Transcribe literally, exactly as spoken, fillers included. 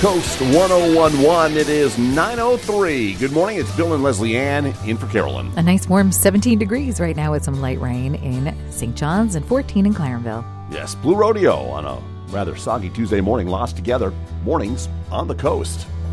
Coast ten eleven. It is nine oh three. Good morning. It's Bill and Leslie Ann in for Carolyn. A nice warm seventeen degrees right now with some light rain in Saint John's and fourteen in Clarenville. Yes, Blue Rodeo on a rather soggy Tuesday morning. Lost together. Mornings on the coast.